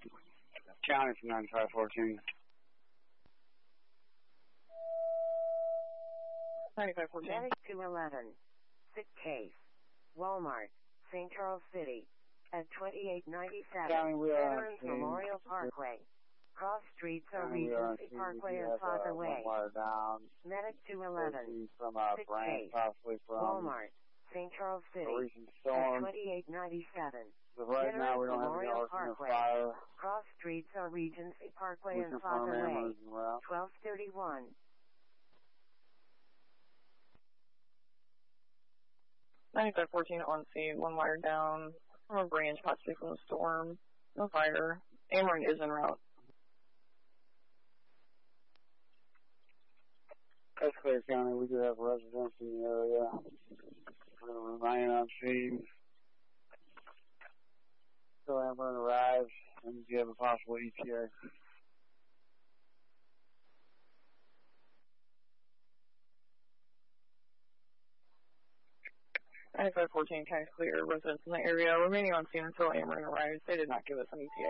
County from 9514. 9514. Medic 211. Sick case. Walmart, St. Charles City. At 2897 Veterans Memorial Parkway. Cross streets are Regency Parkway and Plaza Way. Medic 211. From Sick branch, case. possibly from Walmart, St. Charles City. recent At storm. 2897 But right now we don't have any Memorial arson or Parkway. fire. Cross streets are Regency Parkway We and confirm Plaza Way. ambulance en route. 1231. 9514 on scene, one wire down from a branch, possibly from a storm. No fire. Ameren is en route. Escalade County, we do have residents in the area. We're going to remain on scene. So Ameren arrives, and you have a possible ETA. Ninety-five 14 kind of clear. Residents in the area remaining on scene until Ameren arrives. They did not give us an ETA.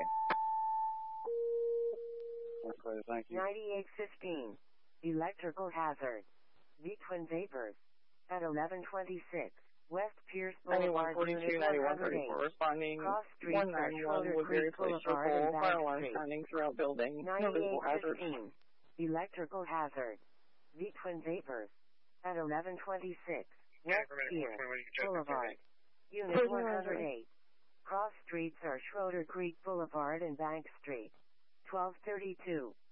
Okay, thank you. 9815. Electrical hazard. V twin vapors. At 1126. West Pierce Boulevard, 9142, Unit 9134 108. responding. Cross streets are 191 Schroeder Woodbury Creek Place Boulevard Circle. and Fire Bank alarm Street. sounding throughout building. No visible hazards. 9815. Electrical hazard. V twin vapors. At 1126. West Pierce Boulevard. Unit 108. Cross streets are Schroeder Creek Boulevard and Bank Street. 1232.